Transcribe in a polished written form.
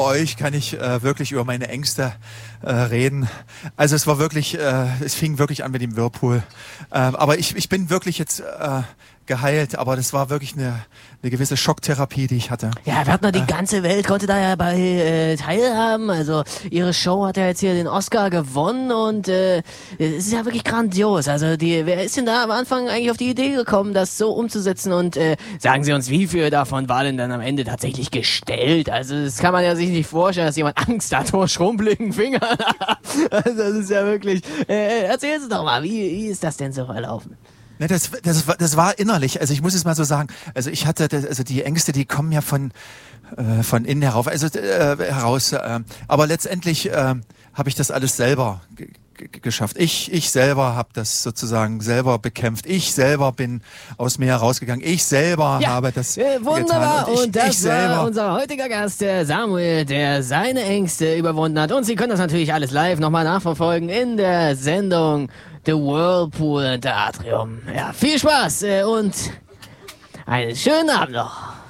euch kann ich wirklich über meine Ängste reden. Also es war wirklich, es fing wirklich an mit dem Whirlpool. Aber ich bin wirklich jetzt geheilt, aber das war wirklich eine gewisse Schocktherapie, die ich hatte. Ja, wir hatten noch die ganze Welt konnte da ja bei teilhaben. Also ihre Show hat ja jetzt hier den Oscar gewonnen und es ist ja wirklich grandios. Also wer ist denn da am Anfang eigentlich auf die Idee gekommen, das so umzusetzen? Und sagen Sie uns, wie viel davon war denn dann am Ende tatsächlich gestellt? Also das kann man ja sich nicht vorstellen, dass jemand Angst hat vor schrumpeligen Fingern. Also das ist ja wirklich... erzählen Sie doch mal, wie ist das denn so verlaufen? Ne, das war innerlich. Also ich muss es mal so sagen. Also ich hatte, also die Ängste, die kommen ja von innen herauf, also heraus. Aber letztendlich habe ich das alles selber geschafft. Ich selber habe das sozusagen selber bekämpft. Ich selber bin aus mir herausgegangen. Ich selber habe das wunderbar. getan. Und das war unser heutiger Gast, der Samuel, der seine Ängste überwunden hat. Und Sie können das natürlich alles live nochmal nachverfolgen in der Sendung The Whirlpool and the Atrium. Ja, viel Spaß und einen schönen Abend noch.